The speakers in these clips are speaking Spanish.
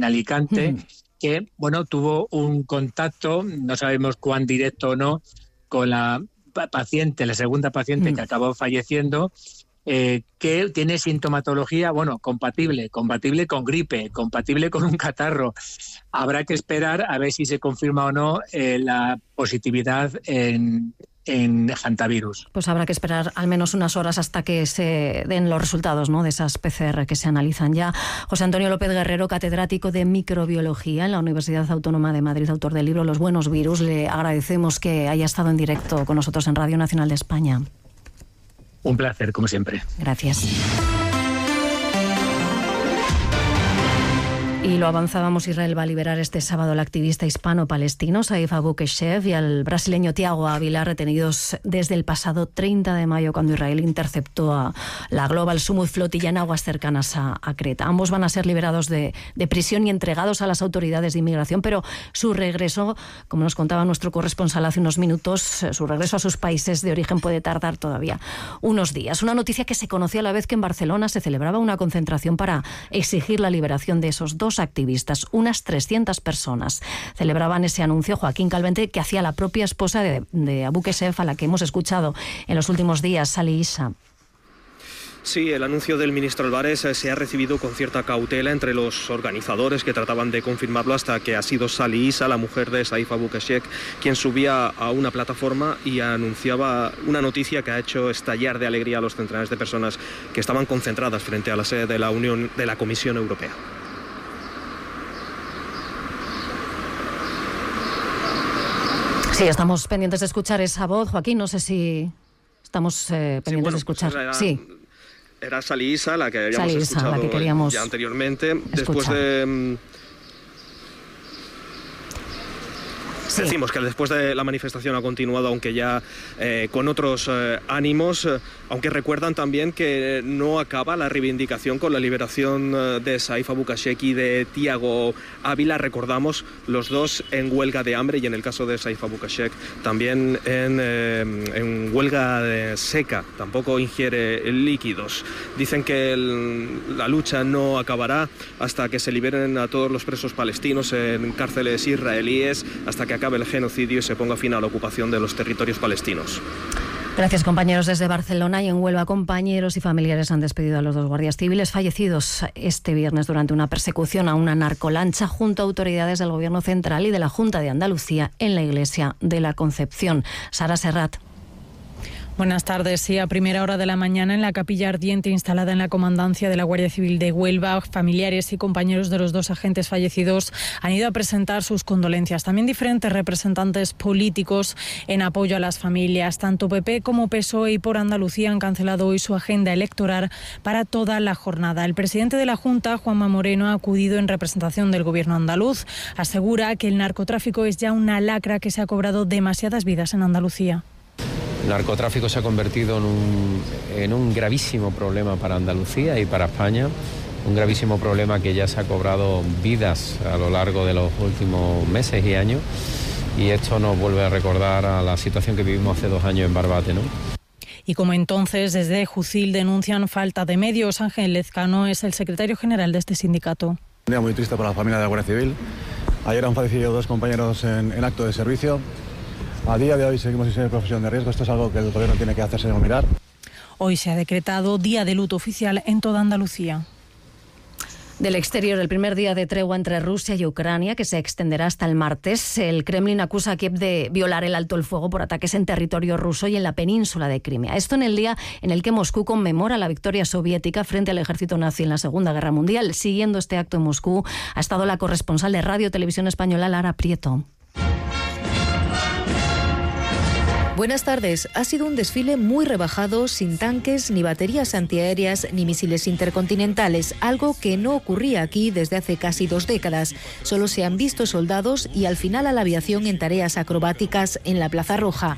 Alicante, que bueno, tuvo un contacto, no sabemos cuán directo o no, con la paciente, la segunda paciente que acabó falleciendo, que tiene sintomatología, bueno, compatible con gripe, compatible con un catarro. Habrá que esperar a ver si se confirma o no la positividad en hantavirus. Pues habrá que esperar al menos unas horas hasta que se den los resultados, ¿no?, de esas PCR que se analizan ya. José Antonio López Guerrero, catedrático de microbiología en la Universidad Autónoma de Madrid, autor del libro Los buenos virus. Le agradecemos que haya estado en directo con nosotros en Radio Nacional de España. Un placer, como siempre. Gracias. Y lo avanzábamos, Israel va a liberar este sábado al activista hispano-palestino Saif Abu Keshef y al brasileño Thiago Ávila, retenidos desde el pasado 30 de mayo, cuando Israel interceptó a la Global Summit Flotilla en aguas cercanas a Creta. Ambos van a ser liberados de prisión y entregados a las autoridades de inmigración, pero su regreso, como nos contaba nuestro corresponsal hace unos minutos, su regreso a sus países de origen puede tardar todavía unos días. Una noticia que se conoció a la vez que en Barcelona se celebraba una concentración para exigir la liberación de esos dos activistas. Unas 300 personas celebraban ese anuncio. Joaquín Calvente, que hacía la propia esposa de Abu Keshef, a la que hemos escuchado en los últimos días, Sali Issa. Sí, el anuncio del ministro Álvarez se ha recibido con cierta cautela entre los organizadores que trataban de confirmarlo, hasta que ha sido Sali Issa, la mujer de Saif Abu Keshef, quien subía a una plataforma y anunciaba una noticia que ha hecho estallar de alegría a los centenares de personas que estaban concentradas frente a la sede de la Comisión Europea. Sí, estamos pendientes de escuchar esa voz. Joaquín, no sé si estamos pendientes de escuchar. Pues era Sali Issa, la que habíamos escuchado la que queríamos ya anteriormente. escuchar. Después de... Sí. Decimos que después de la manifestación ha continuado, aunque ya con otros ánimos, aunque recuerdan también que no acaba la reivindicación con la liberación de Saif Abu Keshef y de Thiago Ávila. Recordamos, los dos en huelga de hambre, y en el caso de Saif Abu Keshef también en huelga seca, tampoco ingiere líquidos. Dicen que la lucha no acabará hasta que se liberen a todos los presos palestinos en cárceles israelíes, hasta que acabe el genocidio y se ponga fin a la ocupación de los territorios palestinos. Gracias, compañeros. Desde Barcelona y en Huelva, compañeros y familiares han despedido a los dos guardias civiles fallecidos este viernes durante una persecución a una narcolancha junto a autoridades del Gobierno Central y de la Junta de Andalucía en la Iglesia de la Concepción. Sara Serrat. Buenas tardes. Sí, a primera hora de la mañana en la capilla ardiente instalada en la comandancia de la Guardia Civil de Huelva, familiares y compañeros de los dos agentes fallecidos han ido a presentar sus condolencias. También diferentes representantes políticos en apoyo a las familias. Tanto PP como PSOE y Por Andalucía han cancelado hoy su agenda electoral para toda la jornada. El presidente de la Junta, Juanma Moreno, ha acudido en representación del Gobierno andaluz. Asegura que el narcotráfico es ya una lacra que se ha cobrado demasiadas vidas en Andalucía. El narcotráfico se ha convertido en un gravísimo problema para Andalucía y para España, un gravísimo problema que ya se ha cobrado vidas a lo largo de los últimos meses y años, y esto nos vuelve a recordar a la situación que vivimos hace 2 años en Barbate, ¿no? Y como entonces, desde Jucil denuncian falta de medios. Ángel Lezcano es el secretario general de este sindicato. Un día muy triste para la familia de la Guardia Civil. Ayer han fallecido 2 compañeros en acto de servicio. A día de hoy seguimos sin ser profesión de riesgo. Esto es algo que el Gobierno tiene que hacerse mirar. Hoy se ha decretado día de luto oficial en toda Andalucía. Del exterior, el primer día de tregua entre Rusia y Ucrania, que se extenderá hasta el martes. El Kremlin acusa a Kiev de violar el alto el fuego por ataques en territorio ruso y en la península de Crimea. Esto en el día en el que Moscú conmemora la victoria soviética frente al ejército nazi en la Segunda Guerra Mundial. Siguiendo este acto en Moscú ha estado la corresponsal de Radio Televisión Española, Lara Prieto. Buenas tardes. Ha sido un desfile muy rebajado, sin tanques, ni baterías antiaéreas, ni misiles intercontinentales, algo que no ocurría aquí desde hace casi 2 décadas. Solo se han visto soldados y al final a la aviación en tareas acrobáticas en la Plaza Roja.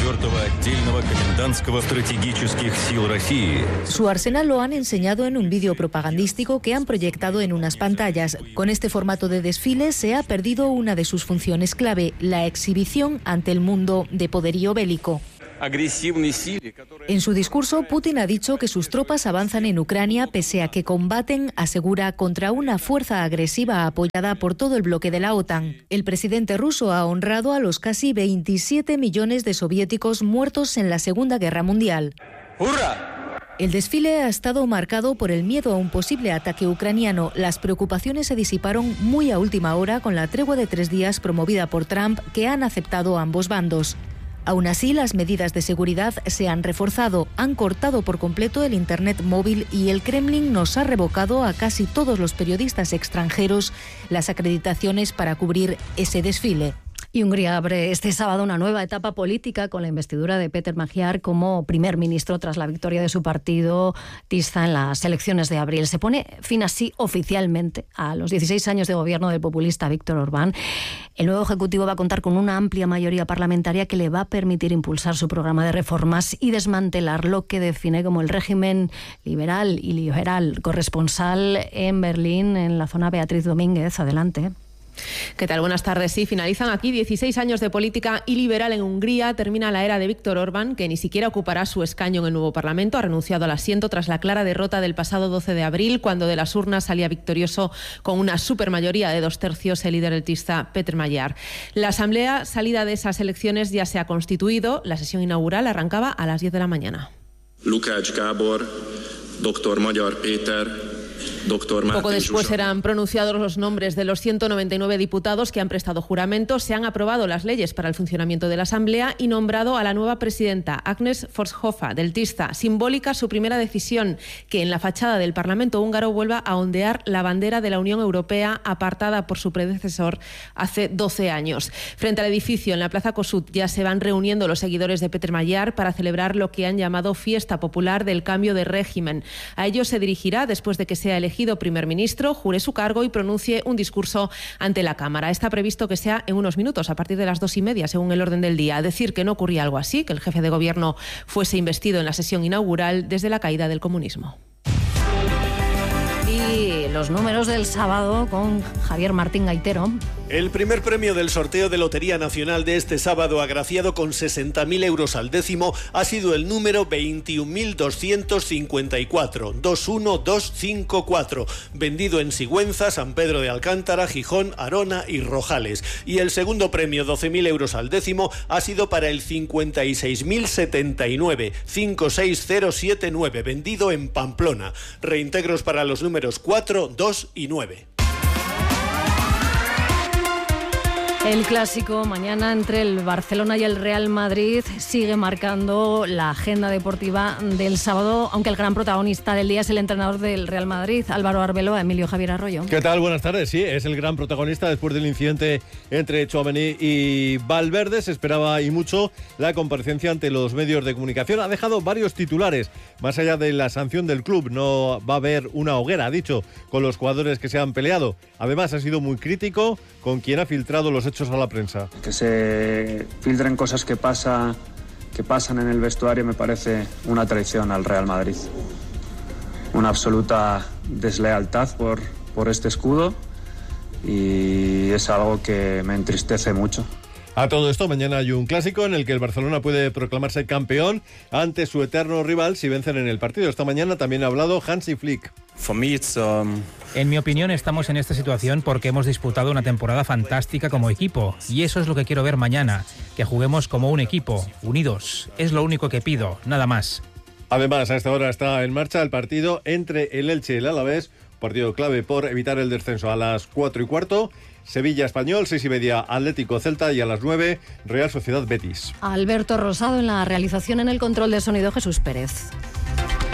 Su arsenal lo han enseñado en un vídeo propagandístico que han proyectado en unas pantallas. Con este formato de desfile se ha perdido una de sus funciones clave, la exhibición ante el mundo de poderío bélico. En su discurso, Putin ha dicho que sus tropas avanzan en Ucrania pese a que combaten, asegura, contra una fuerza agresiva apoyada por todo el bloque de la OTAN. El presidente ruso ha honrado a los casi 27 millones de soviéticos muertos en la Segunda Guerra Mundial. ¡Hurra! El desfile ha estado marcado por el miedo a un posible ataque ucraniano. Las preocupaciones se disiparon muy a última hora con la tregua de 3 días promovida por Trump, que han aceptado ambos bandos. Aún así, las medidas de seguridad se han reforzado, han cortado por completo el Internet móvil y el Kremlin nos ha revocado a casi todos los periodistas extranjeros las acreditaciones para cubrir ese desfile. Y Hungría abre este sábado una nueva etapa política con la investidura de Péter Magyar como primer ministro tras la victoria de su partido Tisza en las elecciones de abril. Se pone fin así oficialmente a los 16 años de gobierno del populista Viktor Orbán. El nuevo ejecutivo va a contar con una amplia mayoría parlamentaria que le va a permitir impulsar su programa de reformas y desmantelar lo que define como el régimen liberal y liberal. Corresponsal en Berlín, en la zona, Beatriz Domínguez. Adelante. ¿Qué tal? Buenas tardes. Sí, finalizan aquí 16 años de política iliberal en Hungría. Termina la era de Viktor Orbán, que ni siquiera ocupará su escaño en el nuevo Parlamento. Ha renunciado al asiento tras la clara derrota del pasado 12 de abril, cuando de las urnas salía victorioso con una supermayoría de 2/3 el líder del Tisza, Péter Magyar. La asamblea salida de esas elecciones ya se ha constituido. La sesión inaugural arrancaba a las 10 de la mañana. Lukács Gábor, Dr. Magyar Péter. Poco después eran pronunciados los nombres de los 199 diputados que han prestado juramento. Se han aprobado las leyes para el funcionamiento de la Asamblea y nombrado a la nueva presidenta, Agnes Forshofa, del Tisza. Simbólica su primera decisión, que en la fachada del Parlamento húngaro vuelva a ondear la bandera de la Unión Europea apartada por su predecesor hace 12 años. Frente al edificio, en la Plaza Kossuth, ya se van reuniendo los seguidores de Péter Magyar para celebrar lo que han llamado Fiesta Popular del Cambio de Régimen. A ellos se dirigirá después de que sea elegido primer ministro, jure su cargo y pronuncie un discurso ante la Cámara. Está previsto que sea en unos minutos, a partir de las 2:30, según el orden del día. Decir que no ocurría algo así, que el jefe de gobierno fuese investido en la sesión inaugural desde la caída del comunismo. Y los números del sábado con Javier Martín Gaitero. El primer premio del sorteo de Lotería Nacional de este sábado, agraciado con 60.000 euros al décimo, ha sido el número 21.254, 21254, vendido en Sigüenza, San Pedro de Alcántara, Gijón, Arona y Rojales. Y el segundo premio, 12.000 euros al décimo, ha sido para el 56.079, 56079, vendido en Pamplona. Reintegros para los números 4, 2 y 9. El clásico mañana entre el Barcelona y el Real Madrid sigue marcando la agenda deportiva del sábado, aunque el gran protagonista del día es el entrenador del Real Madrid, Álvaro Arbeloa. Emilio Javier Arroyo. ¿Qué tal? Buenas tardes. Sí, es el gran protagonista después del incidente entre Tchouaméni y Valverde. Se esperaba y mucho la comparecencia ante los medios de comunicación. Ha dejado varios titulares. Más allá de la sanción del club, no va a haber una hoguera, ha dicho, con los jugadores que se han peleado. Además, ha sido muy crítico con quien ha filtrado los hechos a la prensa. Que se filtren cosas que pasan en el vestuario me parece una traición al Real Madrid. Una absoluta deslealtad por este escudo y es algo que me entristece mucho. A todo esto, mañana hay un clásico en el que el Barcelona puede proclamarse campeón ante su eterno rival si vencen en el partido. Esta mañana también ha hablado Hansi Flick. En mi opinión, estamos en esta situación porque hemos disputado una temporada fantástica como equipo y eso es lo que quiero ver mañana, que juguemos como un equipo, unidos. Es lo único que pido, nada más. Además, a esta hora está en marcha el partido entre el Elche y el Alavés, partido clave por evitar el descenso. A las 4:15, Sevilla Español, 6:30 Atlético Celta y a las 9 Real Sociedad Betis. Alberto Rosado en la realización, en el control de sonido Jesús Pérez.